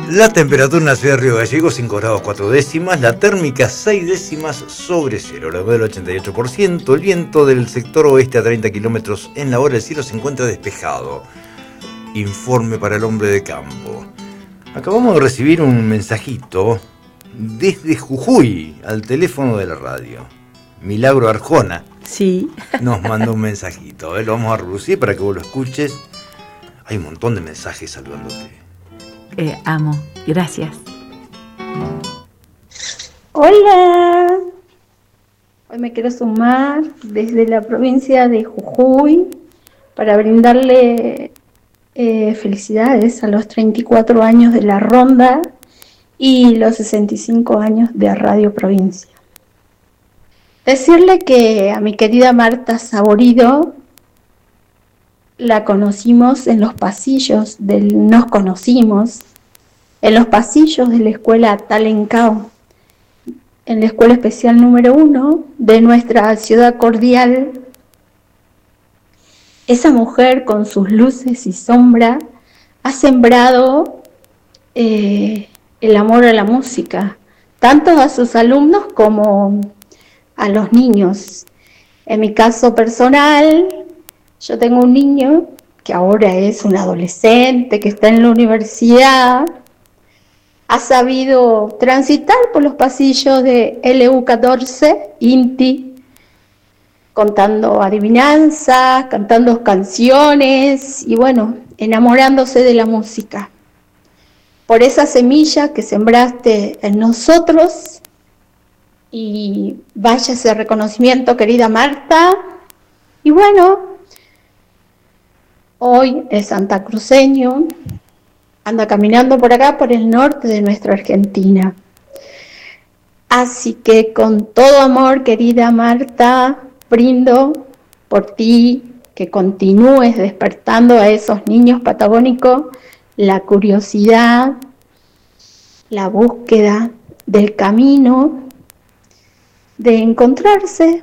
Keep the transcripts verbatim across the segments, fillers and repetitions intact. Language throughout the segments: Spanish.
La temperatura en la ciudad de Río Gallegos cinco grados cuatro décimas, la térmica seis décimas sobre cero, la humedad del ochenta y ocho por ciento, el viento del sector oeste a treinta kilómetros en la hora, el cielo se encuentra despejado. Informe para el hombre de campo. Acabamos de recibir un mensajito desde Jujuy al teléfono de la radio. Milagro Arjona. Sí. Nos mandó un mensajito, ¿eh? Lo vamos a reproducir para que vos lo escuches. Hay un montón de mensajes saludándote. Eh, amo, gracias. Hola, hoy me quiero sumar desde la provincia de Jujuy para brindarle eh, felicidades a los treinta y cuatro años de la Ronda y los sesenta y cinco años de Radio Provincia. Decirle que a mi querida Marta Saborido la conocimos en los pasillos del nos conocimos en los pasillos de la escuela Talencao, en la escuela especial número uno de nuestra ciudad cordial. Esa mujer con sus luces y sombra ha sembrado eh, el amor a la música, tanto a sus alumnos como a los niños. En mi caso personal, yo tengo un niño que ahora es un adolescente, que está en la universidad, ha sabido transitar por los pasillos de L U catorce, INTI, contando adivinanzas, cantando canciones y bueno, enamorándose de la música. Por esa semilla que sembraste en nosotros, y vaya ese reconocimiento, querida Marta. Y bueno, hoy es santacruceño, anda caminando por acá, por el norte de nuestra Argentina. Así que con todo amor, querida Marta, brindo por ti, que continúes despertando a esos niños patagónicos la curiosidad, la búsqueda del camino, de encontrarse.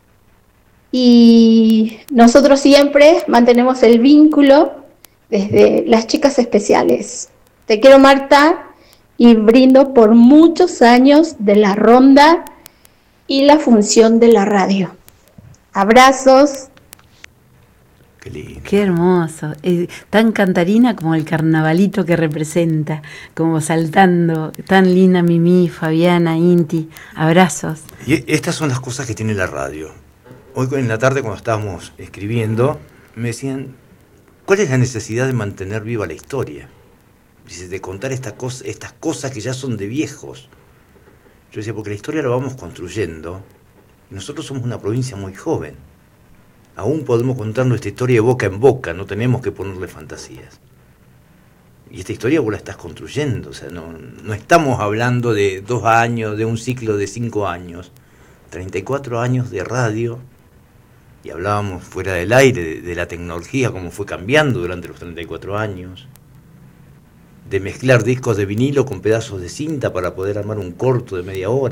Y nosotros siempre mantenemos el vínculo desde las chicas especiales. Te quiero, Marta, y brindo por muchos años de la Ronda y la función de la radio. Abrazos. Qué lindo. Qué hermoso. Eh, tan cantarina como el carnavalito que representa, como saltando. Tan linda Mimi, Fabiana, Inti. Abrazos. Y estas son las cosas que tiene la radio. Hoy en la tarde, cuando estábamos escribiendo, me decían, ¿cuál es la necesidad de mantener viva la historia? Dice, de contar esta cosa, estas cosas que ya son de viejos. Yo decía, porque la historia la vamos construyendo. Y nosotros somos una provincia muy joven. Aún podemos contar nuestra historia de boca en boca, no tenemos que ponerle fantasías. Y esta historia vos la estás construyendo, o sea, no, no estamos hablando de dos años, de un ciclo de cinco años, treinta y cuatro años de radio, y hablábamos fuera del aire de, de la tecnología, cómo fue cambiando durante los treinta y cuatro años, de mezclar discos de vinilo con pedazos de cinta para poder armar un corto de media hora.